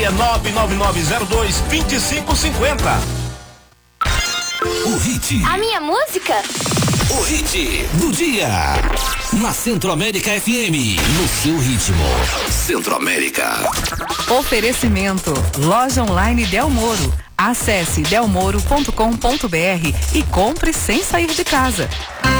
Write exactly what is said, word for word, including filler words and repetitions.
é nove nove nove zero dois dois cinco cinco zero. O hit. A minha música? O hit do dia. Na Centro-América F M. No seu ritmo. Centro-América. Oferecimento. Loja online Del Moro. Acesse delmoro ponto com ponto br e compre sem sair de casa.